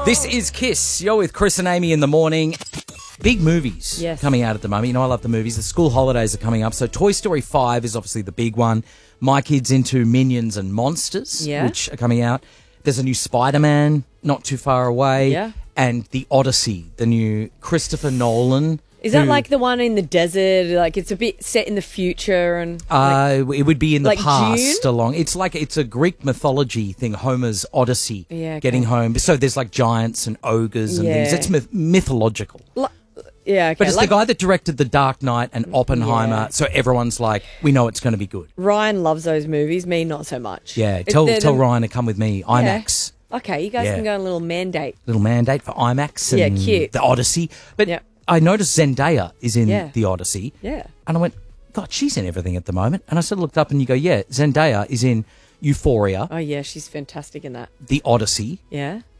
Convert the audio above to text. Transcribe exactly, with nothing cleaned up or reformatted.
This is Kiss. You're with Chris and Amy in the morning. Big movies Yes. coming out at the moment. You know, I love the movies. The school holidays are coming up. So Toy Story five is obviously the big one. My kid's into Minions and Monsters, Yeah. which are coming out. There's a new Spider-Man not too far away. Yeah. And The Odyssey, the new Christopher Nolan. Is that who- like the one in the desert? Like it's a bit set in the future and like, Uh, it would be in the like past Dune? along. It's like it's a Greek mythology thing, Homer's Odyssey, Yeah, okay. getting home. So there's like giants and ogres and things. Yeah. It's myth- mythological. li- yeah, okay. But it's like the guy that directed The Dark Knight and Oppenheimer, Yeah. so everyone's like, we know it's going to be good. Ryan loves those movies. Me, not so much. Yeah, It- tell they're tell the- Ryan to come with me. IMAX, Okay, you guys Yeah. can go on a little mandate. little mandate for IMAX and Yeah, cute. The Odyssey. But Yeah. I noticed Zendaya is in Yeah. The Odyssey, Yeah. and I went, God, she's in everything at the moment. And I sort of looked up and you go, yeah, Zendaya is in Euphoria, Oh yeah, she's fantastic in that. The Odyssey, Yeah.